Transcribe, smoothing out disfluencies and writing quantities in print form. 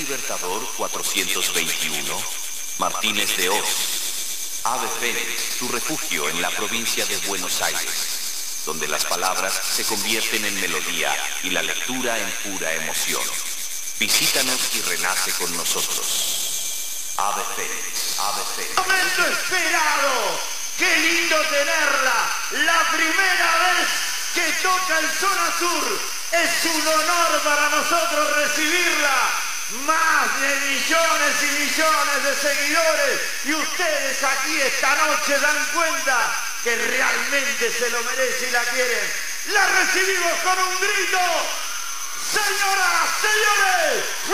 Libertador 421, Martínez de Hoz. Ave Fénix, tu refugio en la provincia de Buenos Aires, donde las palabras se convierten en melodía y la lectura en pura emoción. Visítanos y renace con nosotros. Ave Fénix, Ave Fénix. ¡Momento esperado! ¡Qué lindo tenerla! La primera vez que toca el Zona Sur. Es un honor para nosotros recibirla. Más de millones y millones de seguidores. Y ustedes aquí esta noche dan cuenta que realmente se lo merece y la quieren. La recibimos con un grito. Señoras, señores.